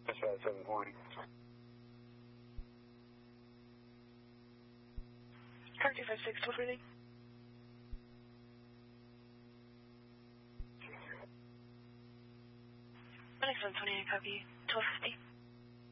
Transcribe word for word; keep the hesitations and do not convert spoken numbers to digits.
That's about seven twenty. Park two five six, what's reading? Next one, twenty-eight, copy, twelve fifty.